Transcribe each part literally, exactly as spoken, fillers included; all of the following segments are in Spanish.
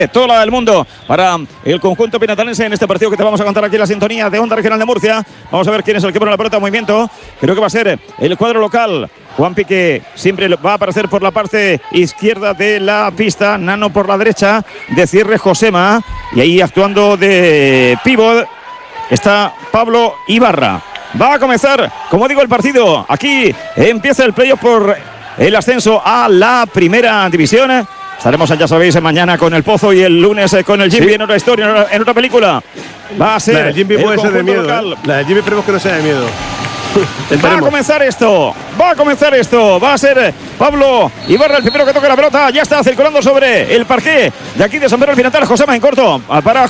toda la del mundo para el conjunto pinatalense en este partido que te vamos a contar aquí en la sintonía de Onda Regional de Murcia. Vamos a ver quién es el que pone la pelota en movimiento. Creo que va a ser el cuadro local. Juanpi, que siempre va a aparecer por la parte izquierda de la pista. Nano por la derecha. De cierre Josema. Y ahí actuando de pívot está Pablo Ibarra. Va a comenzar, como digo, el partido. Aquí empieza el playoff por el ascenso a la primera división. Estaremos, ya sabéis, mañana con el Pozo y el lunes con el Jimmy, sí, en otra historia, en otra, en otra película. Va a ser. La del Jimmy puede ser de miedo. ¿eh? La del Jimmy esperemos que no sea de miedo. Va a comenzar esto. Va a comenzar esto. Va a ser Pablo Ibarra el primero que toque la pelota. Ya está circulando sobre el parqué de aquí de San Pedro del Pinatar. Josema en corto. Para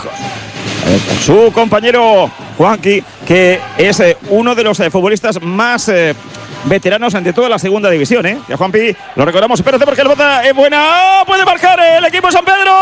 su compañero Juanqui, que es eh, uno de los eh, futbolistas más eh, veteranos ante toda la segunda división, ¿eh? Que a Juanpi lo recordamos. Espérate porque el bota es buena. ¡Oh! Puede marcar el equipo San Pedro.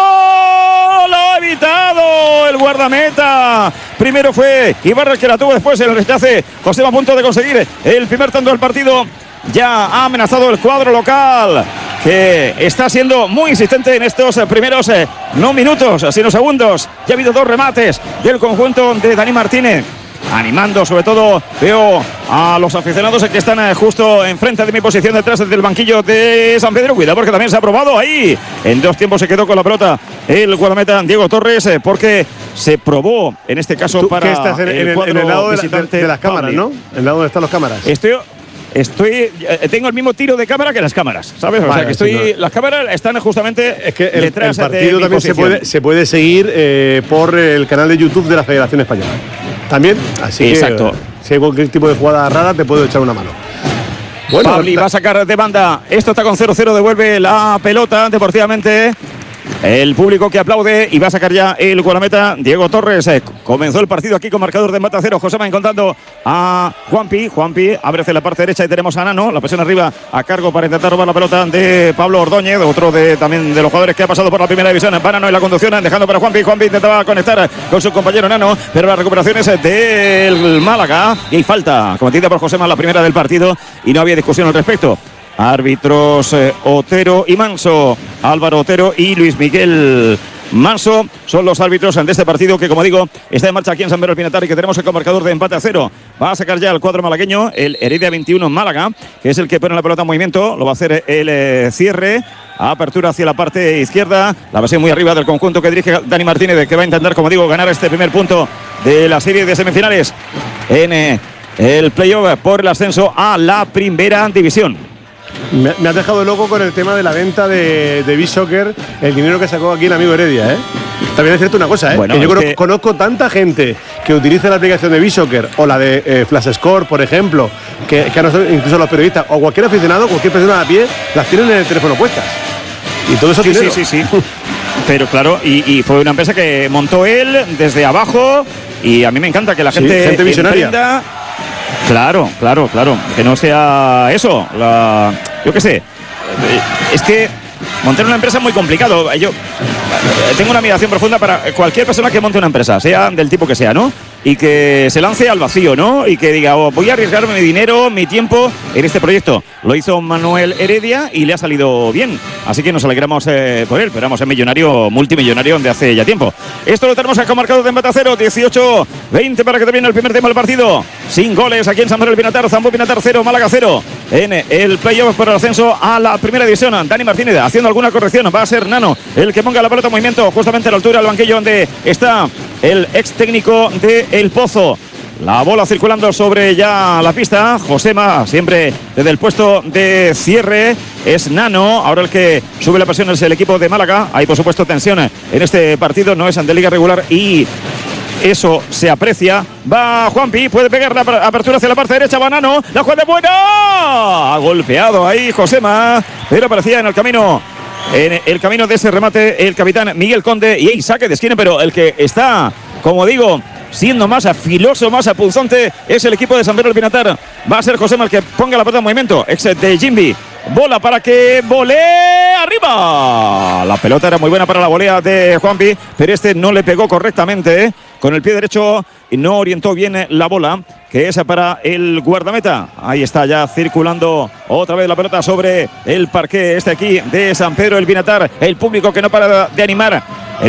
Lo ha evitado el guardameta. Primero fue Ibarra el que la tuvo, después el rechace. José va a punto de conseguir el primer tanto del partido. Ya ha amenazado el cuadro local, que está siendo muy insistente en estos primeros eh, no minutos, sino segundos. Ya ha habido dos remates del conjunto de Dani Martínez. Animando, sobre todo, veo a los aficionados que están justo enfrente de mi posición, detrás del banquillo de San Pedro. Cuidado porque también se ha probado ahí. En dos tiempos se quedó con la pelota el guardameta Diego Torres, porque se probó, en este caso, ¿Tú, para que estás en el, en el, en el lado de, la, de, de las cámaras, ¿no? En el lado donde están las cámaras. Estoy... Estoy, tengo el mismo tiro de cámara que las cámaras, ¿sabes? Vale, o sea, que estoy, si no, las cámaras están justamente es que el, detrás el partido de también se puede, se puede seguir eh, por el canal de YouTube de la Federación Española. También, así exacto. Que si hay cualquier tipo de jugada rara te puedo echar una mano. Bueno, Pabli va a sacar de banda. Esto está con cero cero, devuelve la pelota deportivamente. El público que aplaude y va a sacar ya el guardameta Diego Torres. Eh, comenzó el partido aquí con marcador de empate a cero. Josema encontrando a Juanpi. Juanpi abre hacia la parte derecha y tenemos a Nano. La presión arriba a cargo para intentar robar la pelota de Pablo Ordóñez, otro de también de los jugadores que ha pasado por la primera división. Va Nano en la conducción, dejando para Juanpi. Juanpi intentaba conectar con su compañero Nano, pero la recuperación es del Málaga. Y hay falta cometida por Josema, la primera del partido, y no había discusión al respecto. Árbitros eh, Otero y Manso. Álvaro Otero y Luis Miguel Manso son los árbitros de este partido que, como digo, está en marcha aquí en San Pedro del Pinatar y que tenemos el marcador de empate a cero. Va a sacar ya el cuadro malagueño, el Heredia veintiuno Málaga, que es el que pone la pelota en movimiento. Lo va a hacer el eh, cierre. Apertura hacia la parte izquierda. La base muy arriba del conjunto que dirige Dani Martínez, que va a intentar, como digo, ganar este primer punto de la serie de semifinales en eh, el playoff por el ascenso a la primera división. Me, me has dejado loco con el tema de la venta de, de B-Soccer, el dinero que sacó aquí el amigo Heredia, ¿eh? También es cierto una cosa, ¿eh? Bueno, que yo conozco, que... conozco tanta gente que utiliza la aplicación de B-Soccer o la de eh, Flash Score, por ejemplo, que, que incluso los periodistas o cualquier aficionado, cualquier persona a pie, las tienen en el teléfono puestas. Y todo eso sí, dinero. Sí, sí, sí. Pero claro, y, y fue una empresa que montó él desde abajo, y a mí me encanta que la gente, sí, gente visionaria. Emprenda. Claro, claro, claro. Que no sea eso. La, yo qué sé. Es que montar una empresa es muy complicado. Yo tengo una admiración profunda para cualquier persona que monte una empresa, sea del tipo que sea, ¿no? Y que se lance al vacío, ¿no? Y que diga, oh, voy a arriesgarme mi dinero, mi tiempo en este proyecto. Lo hizo Manuel Heredia y le ha salido bien. Así que nos alegramos eh, por él. Pero vamos, es millonario, multimillonario de hace ya tiempo. Esto lo tenemos acá marcado de empate a cero. dieciocho veinte para que termine el primer tiempo del partido. Sin goles aquí en San Pedro del Pinatar. Zambú Pinatar cero, Málaga cero. En el playoff por el ascenso a la primera división. Dani Martínez haciendo alguna corrección. Va a ser Nano el que ponga la pelota en movimiento justamente a la altura del banquillo donde está el ex técnico de El Pozo. La bola circulando sobre ya la pista. Josema siempre desde el puesto de cierre. Es Nano. Ahora el que sube la presión es el equipo de Málaga. Hay por supuesto tensión en este partido. No es ante liga regular y eso se aprecia. Va Juanpi. Puede pegar la apertura hacia la parte derecha. Va Nano. La jugada es buena. Ha golpeado ahí Josema, pero aparecía en el camino. En el camino de ese remate el capitán Miguel Conde. Y hay saque de esquina, pero el que está, como digo, siendo más afiloso, más apunzante, es el equipo de San Pedro del Pinatar. Va a ser Josema el que ponga la pelota en movimiento. Ex de Jimby. Bola para que volee arriba. La pelota era muy buena para la volea de Juanpi, pero este no le pegó correctamente. con el pie derecho y no orientó bien la bola, que es para el guardameta. Ahí está ya circulando otra vez la pelota sobre el parqué este aquí de San Pedro del Pinatar. El público que no para de animar